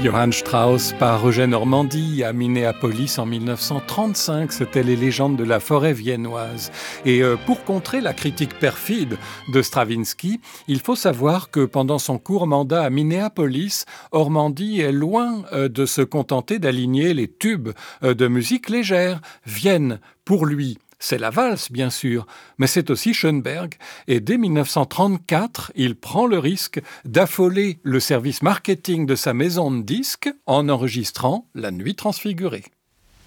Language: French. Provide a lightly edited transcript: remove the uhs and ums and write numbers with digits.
Johann Strauss par Eugène Ormandy à Minneapolis en 1935, c'était les légendes de la forêt viennoise. Et pour contrer la critique perfide de Stravinsky, il faut savoir que pendant son court mandat à Minneapolis, Ormandy est loin de se contenter d'aligner les tubes de musique légère. Vienne, pour lui, c'est la valse, bien sûr, mais c'est aussi Schönberg. Et dès 1934, il prend le risque d'affoler le service marketing de sa maison de disques en enregistrant La Nuit transfigurée.